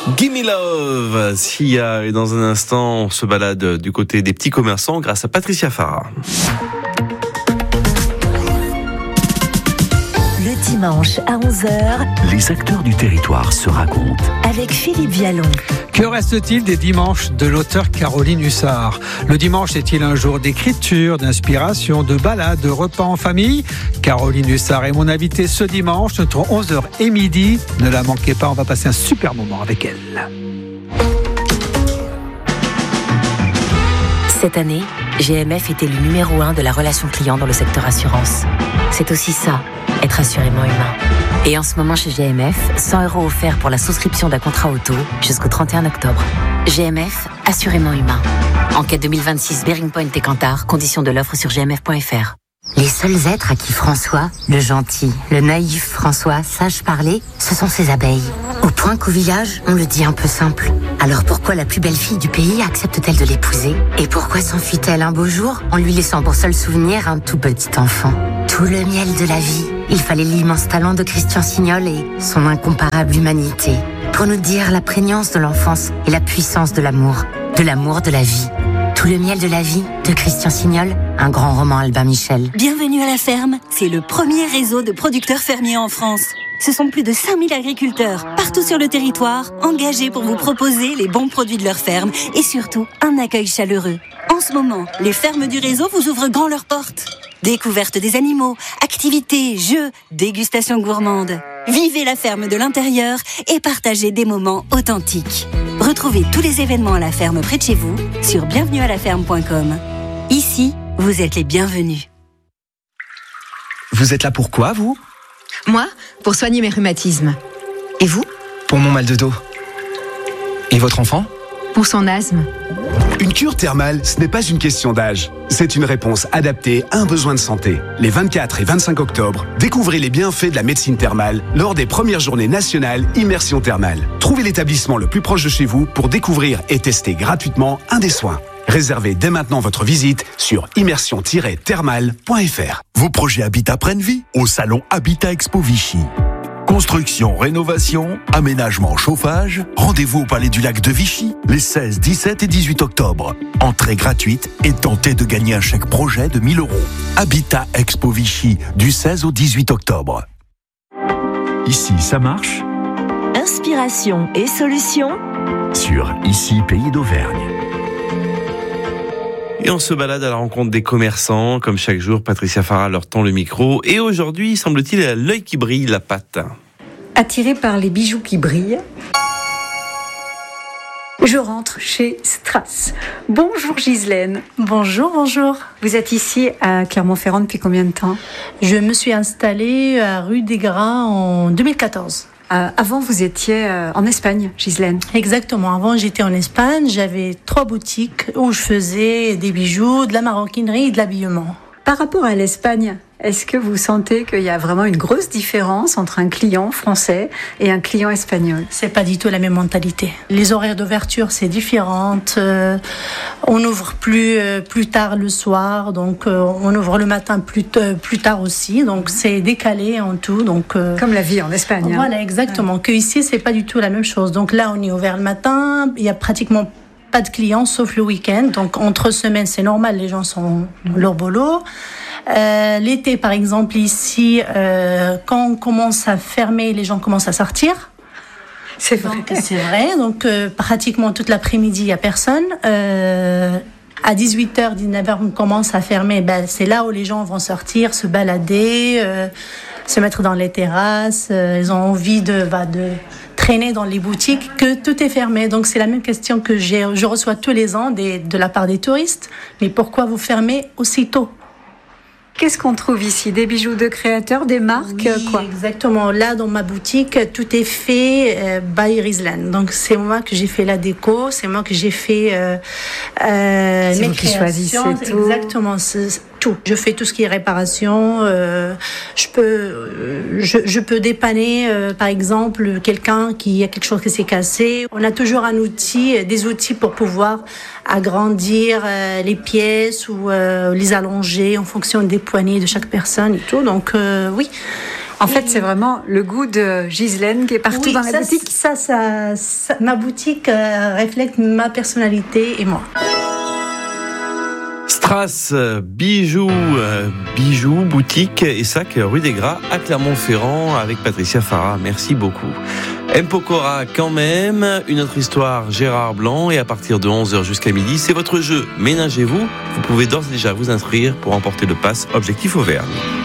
Gimme Love, Sia, et dans un instant, on se balade du côté des petits commerçants grâce à Patricia Farah. Le dimanche à 11h, les acteurs du territoire se racontent. Avec Philippe Vialon. Que reste-t-il des dimanches de l'auteur Caroline Hussard ? Le dimanche est-il un jour d'écriture, d'inspiration, de balade, de repas en famille ? Caroline Hussard est mon invitée ce dimanche entre 11h et midi. Ne la manquez pas, on va passer un super moment avec elle. Cette année, GMF était le numéro 1 de la relation client dans le secteur assurance. C'est aussi ça, être assurément humain. Et en ce moment chez GMF, 100 € offerts pour la souscription d'un contrat auto jusqu'au 31 octobre. GMF, assurément humain. Enquête 2026 Bearing Point et Kantar, conditions de l'offre sur gmf.fr. Les seuls êtres à qui François, le gentil, le naïf François, sache parler, ce sont ses abeilles. Au point qu'au village, on le dit un peu simple. Alors pourquoi la plus belle fille du pays accepte-t-elle de l'épouser ? Et pourquoi s'enfuit-elle un beau jour en lui laissant pour seul souvenir un tout petit enfant ? Tout le miel de la vie, il fallait l'immense talent de Christian Signol et son incomparable humanité pour nous dire la prégnance de l'enfance et la puissance de l'amour de la vie. Tout le miel de la vie de Christian Signol, un grand roman Albin Michel. Bienvenue à la ferme, c'est le premier réseau de producteurs fermiers en France. Ce sont plus de 5000 agriculteurs, partout sur le territoire, engagés pour vous proposer les bons produits de leur ferme et surtout un accueil chaleureux. En ce moment, les fermes du réseau vous ouvrent grand leurs portes. Découverte des animaux, activités, jeux, dégustation gourmande. Vivez la ferme de l'intérieur et partagez des moments authentiques. Retrouvez tous les événements à la ferme près de chez vous sur bienvenuealaferme.com. Ici, vous êtes les bienvenus. Vous êtes là pour quoi, vous ? Moi, pour soigner mes rhumatismes. Et vous ? Pour mon mal de dos. Et votre enfant ? Pour son asthme. Une cure thermale, ce n'est pas une question d'âge. C'est une réponse adaptée à un besoin de santé. Les 24 et 25 octobre, découvrez les bienfaits de la médecine thermale lors des premières journées nationales Immersion Thermale. Trouvez l'établissement le plus proche de chez vous pour découvrir et tester gratuitement un des soins. Réservez dès maintenant votre visite sur immersion-thermale.fr. Vos projets Habitat prennent vie au salon Habitat Expo Vichy. Construction, rénovation, aménagement, chauffage. Rendez-vous au Palais du Lac de Vichy les 16, 17 et 18 octobre. Entrée gratuite et tentez de gagner un chèque projet de 1 000 €. Habitat Expo Vichy du 16 au 18 octobre. Ici, ça marche. Inspiration et solutions Sur Ici, Pays d'Auvergne. Et on se balade à la rencontre des commerçants. Comme chaque jour, Patricia Farah leur tend le micro. Et aujourd'hui, semble-t-il, elle a l'œil qui brille, la patte. Attirée par les bijoux qui brillent, je rentre chez Strass. Bonjour Ghislaine. Bonjour. Vous êtes ici à Clermont-Ferrand depuis combien de temps ? Je me suis installée à rue des Gras en 2014. Avant, vous étiez en Espagne, Ghislaine. Exactement. Avant, j'étais en Espagne. J'avais 3 boutiques où je faisais des bijoux, de la maroquinerie et de l'habillement. Par rapport à l'Espagne, est-ce que vous sentez qu'il y a vraiment une grosse différence entre un client français et un client espagnol ? C'est pas du tout la même mentalité. Les horaires d'ouverture, c'est différent. On ouvre plus tard le soir, donc on ouvre le matin plus tard aussi. Donc c'est décalé en tout. Donc comme la vie en Espagne. Voilà, exactement. Que ici, c'est pas du tout la même chose. Donc là, on est ouvert le matin. Il y a pratiquement pas de clients sauf le week-end. Donc entre semaines, c'est normal, les gens sont dans leur boulot. L'été, par exemple, ici, quand on commence à fermer, les gens commencent à sortir. C'est vrai. Donc, c'est vrai. Donc pratiquement toute l'après-midi, il n'y a personne. À 18h, 19h, on commence à fermer. C'est là où les gens vont sortir, se balader, se mettre dans les terrasses. Ils ont envie de traîner dans les boutiques, que tout est fermé. Donc c'est la même question que je reçois tous les ans de la part des touristes. Mais pourquoi vous fermez aussitôt ? Qu'est-ce qu'on trouve ici ? Des bijoux de créateurs, des marques, oui, quoi ? Exactement. Là, dans ma boutique, tout est fait by Rizlan. Donc, c'est moi que j'ai fait la déco, c'est moi que j'ai fait c'est mes vous qui choisissez tout. Exactement, c'est tout. Je fais tout ce qui est réparation. Je peux dépanner, par exemple, quelqu'un qui a quelque chose qui s'est cassé. On a toujours des outils pour pouvoir agrandir les pièces ou les allonger en fonction des poignées de chaque personne et tout. Donc, oui. En fait, c'est vraiment le goût de Ghislaine qui est partout dans la boutique. Ma boutique reflète ma personnalité et moi. Strass, bijoux, boutique et sac rue des Gras à Clermont-Ferrand avec Patricia Farah. Merci beaucoup. M. Pokora quand même, une autre histoire, Gérard Blanc, et à partir de 11h jusqu'à midi, c'est votre jeu. Ménagez-vous, vous pouvez d'ores et déjà vous inscrire pour remporter le pass Objectif Auvergne.